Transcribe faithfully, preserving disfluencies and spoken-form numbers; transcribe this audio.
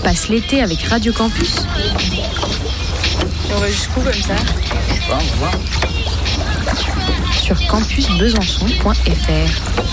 passe l'été avec Radio Campus? On va jusqu'où comme ça? Je sais pas, on va voir. Sur campus besançon point f r.